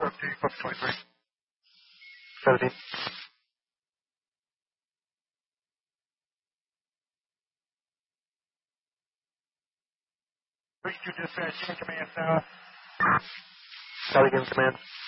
Copy 23. 17. Reach your dispatch in command south. South again, command.